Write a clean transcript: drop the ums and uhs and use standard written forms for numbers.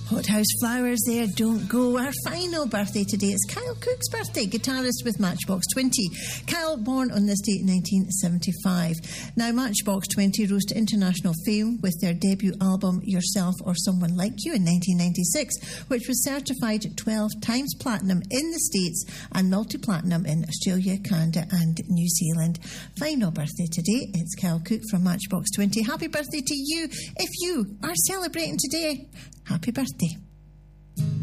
Hothouse Flowers there, Don't Go. Our final birthday today, it's Kyle Cook's birthday, guitarist with Matchbox 20. Kyle, born on this date in 1975. Now, Matchbox 20 rose to international fame with their debut album Yourself or Someone Like You in 1996, which was certified 12 times platinum in the States and multi-platinum in Australia, Canada and New Zealand. Final birthday today, it's Kyle Cook from Matchbox 20. Happy birthday to you. If you are celebrating today, happy birthday.